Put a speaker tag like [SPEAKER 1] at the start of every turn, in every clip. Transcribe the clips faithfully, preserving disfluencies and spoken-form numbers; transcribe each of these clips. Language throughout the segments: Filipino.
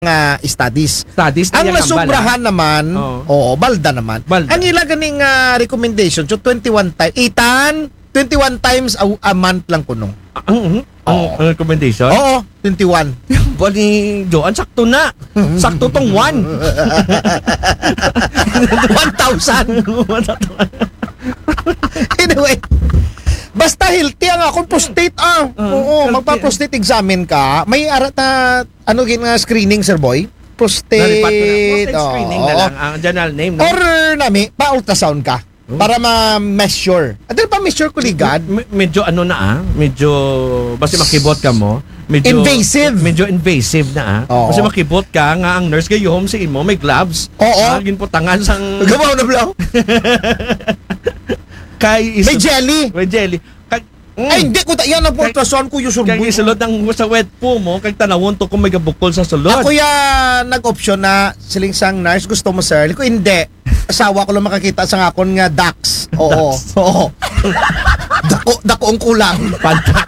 [SPEAKER 1] nga studies.
[SPEAKER 2] Studies na
[SPEAKER 1] Ang
[SPEAKER 2] yang
[SPEAKER 1] nasubrahan naman,
[SPEAKER 2] Oo.
[SPEAKER 1] oo, balda naman.
[SPEAKER 2] Balda.
[SPEAKER 1] Ang ila ganing ah, recommendation, so twenty-one times, itan, twenty-one times a, a month lang kuno.
[SPEAKER 2] Ang, ang, ang,
[SPEAKER 1] Oo.
[SPEAKER 2] ang recommendation?
[SPEAKER 1] Oo, twenty-one.
[SPEAKER 2] Bali, Joan, sakto na. Sakto tong one.
[SPEAKER 1] one thousand. Anyway, basta healthy ang akong prostate ah.
[SPEAKER 2] Uh,
[SPEAKER 1] Oo,
[SPEAKER 2] healthy.
[SPEAKER 1] magpa-prostate examine ka. May arat na ano gin nga screening, sir boy? Prostate.
[SPEAKER 2] Nalipat ko na. Prostate
[SPEAKER 1] oo.
[SPEAKER 2] screening na lang. Ang general name. No?
[SPEAKER 1] Or nami, pa-ultrasound ka para ma-measure. At pa-measure ko ligad.
[SPEAKER 2] Me- medyo ano na ah. Medyo, basta makibot ka mo. Medyo,
[SPEAKER 1] Invasive.
[SPEAKER 2] Medyo invasive na ah.
[SPEAKER 1] Oo.
[SPEAKER 2] Kasi makibot ka nga ang nurse kayo home si mo may gloves.
[SPEAKER 1] Oo.
[SPEAKER 2] Ah, ginputangan sang
[SPEAKER 1] Gabaw na blau.
[SPEAKER 2] kay is
[SPEAKER 1] May jelly.
[SPEAKER 2] May jelly. Kay, mm,
[SPEAKER 1] Ay, hindi ko ta yan ang ultrasound ko yung
[SPEAKER 2] kay
[SPEAKER 1] surboy.
[SPEAKER 2] isulod ang sa wet po mo kay tanawon to kung may gabukol sa sulod.
[SPEAKER 1] Ako ya nag-option na siling sang nurse gusto mo sir. Ko hindi. Asawa ko lang makakita sa akon nga ducks. Oo. Oo. dako dako ang kulang.
[SPEAKER 2] Pantax.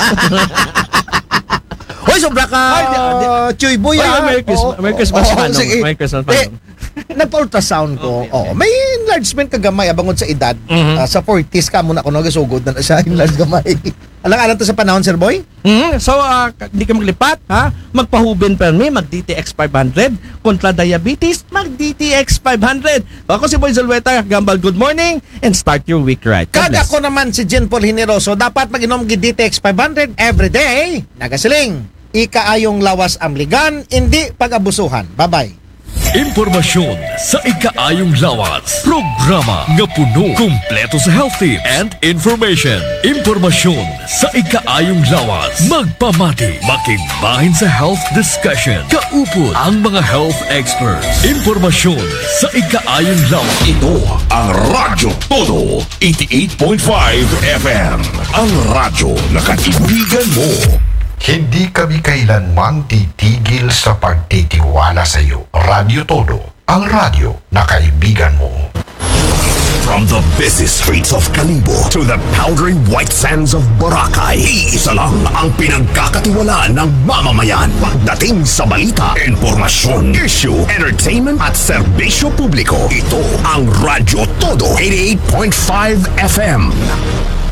[SPEAKER 1] Hoy, sobra ka.
[SPEAKER 2] Ay, di- di-
[SPEAKER 1] Chuy boy.
[SPEAKER 2] Ay,
[SPEAKER 1] ah.
[SPEAKER 2] Merry Christmas.
[SPEAKER 1] Oo,
[SPEAKER 2] Merry Christmas,
[SPEAKER 1] oo,
[SPEAKER 2] Manong.
[SPEAKER 1] sige.
[SPEAKER 2] Merry Christmas,
[SPEAKER 1] Eh,
[SPEAKER 2] Manong.
[SPEAKER 1] nagpa-ultrasound ko.
[SPEAKER 2] Okay, okay.
[SPEAKER 1] Oo. May enlargement kagamay abangod sa edad.
[SPEAKER 2] Mhm.
[SPEAKER 1] Ah, sa forties ka muna ako nagasugod na siya enlarged gamay. Alang-alang to sa panahon, sir boy?
[SPEAKER 2] Mm, so, uh, hindi ka maglipat, ha? Magpahubin permi, mag-D T X five hundred. Kontra diabetes, mag-D T X five hundred. Ako si Boy Zalweta, Gambal, good morning, and start your week right. God
[SPEAKER 1] Kada
[SPEAKER 2] bless.
[SPEAKER 1] ko naman si Jen Paul Hineroso, dapat mag-inom gi D T X five hundred every day. Nagasiling. Ikaayong lawas amligan, hindi pag-abusuhan. Bye-bye.
[SPEAKER 3] Impormasyon sa ikaayong lawas. Programa nga puno, kumpleto sa health tips and information. Impormasyon sa ikaayong lawas. Magpamati, makigbahin sa health discussion. Kaupod ang mga health experts. Impormasyon sa ikaayong lawas.
[SPEAKER 4] Ito ang Radyo Todo eighty-eight point five F M. Ang radyo na kaibigan mo.
[SPEAKER 5] Hindi kami kailanman titigil sa pagtitiwala sa iyo. Radyo Todo, ang radyo na kaibigan mo.
[SPEAKER 4] From the busy streets of Kalibo to the powdery white sands of Boracay, iisa lang ang pinagkakatiwalaan ng mamamayan. Pagdating sa balita, informasyon, issue, entertainment at serbisyo publiko, ito ang Radyo Todo eighty-eight point five F M.